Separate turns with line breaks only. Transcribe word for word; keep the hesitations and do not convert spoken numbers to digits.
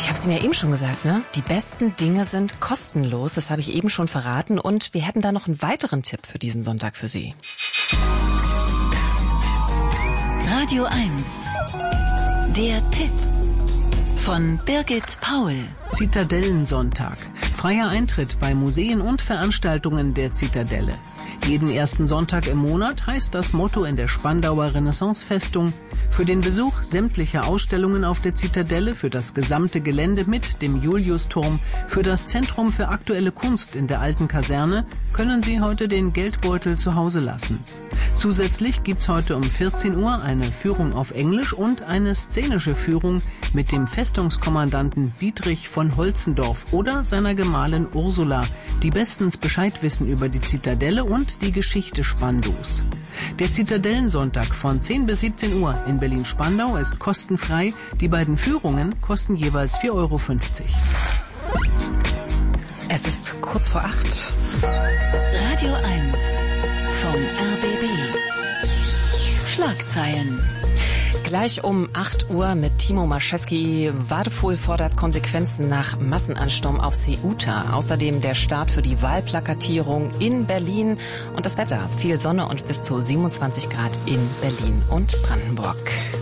Ich habe es Ihnen ja eben schon gesagt, ne? Die besten Dinge sind kostenlos, das habe ich eben schon verraten. Und wir hätten da noch einen weiteren Tipp für diesen Sonntag für Sie.
Radio eins. Der Tipp von Birgit Paul.
Zitadellensonntag. Freier Eintritt bei Museen und Veranstaltungen der Zitadelle. Jeden ersten Sonntag im Monat heißt das Motto in der Spandauer Renaissancefestung: Für den Besuch sämtlicher Ausstellungen auf der Zitadelle, für das gesamte Gelände mit dem Juliusturm, für das Zentrum für aktuelle Kunst in der alten Kaserne können Sie heute den Geldbeutel zu Hause lassen. Zusätzlich gibt's heute um vierzehn Uhr eine Führung auf Englisch und eine szenische Führung mit dem Festungskommandanten Dietrich von Holzendorf oder seiner Gemahlin Ursula, die bestens Bescheid wissen über die Zitadelle und die Geschichte Spandaus. Der Zitadellensonntag von zehn bis siebzehn Uhr in Berlin-Spandau ist kostenfrei. Die beiden Führungen kosten jeweils vier Euro fünfzig.
Es ist kurz vor acht.
Radio eins vom R B B. Schlagzeilen.
Gleich um acht Uhr mit Timo Marschewski. Wadefol fordert Konsequenzen nach Massenansturm auf Ceuta. Außerdem der Start für die Wahlplakatierung in Berlin. Und das Wetter. Viel Sonne und bis zu siebenundzwanzig Grad in Berlin und Brandenburg.